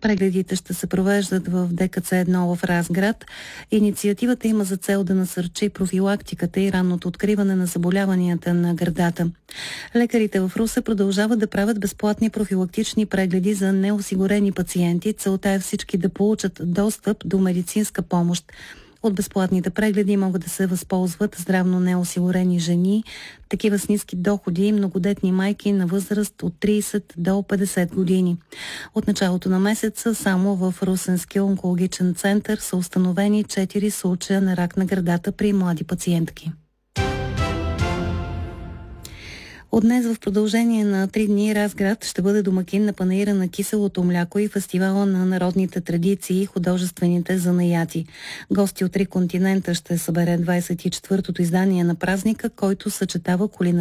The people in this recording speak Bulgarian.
Прегледите ще се провеждат в ДКЦ-1 в Разград. Инициативата има за цел да насърчи профилактиката и ранното откриване на заболяванията на гърдата. Лекарите в Русе продължават да правят безплатни профилактични прегледи за неосигурени пациенти. Целта е всички да получат достъп до медицинска помощ. От безплатните прегледи могат да се възползват здравно неосигурени жени, такива с ниски доходи и многодетни майки на възраст от 30 до 50 години. От началото на месеца само в Русенския онкологичен център са установени 4 случая на рак на гърдата при млади пациентки. От днес в продължение на 3 дни Разград ще бъде домакин на панаира на киселото мляко и фестивала на народните традиции и художествените занаяти. Гости от 3 континента ще събере 24-тото издание на празника, който съчетава кулинария